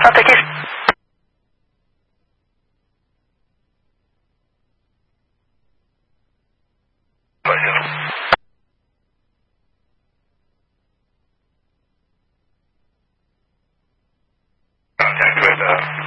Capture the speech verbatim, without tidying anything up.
到再见。 再见了。感谢各位的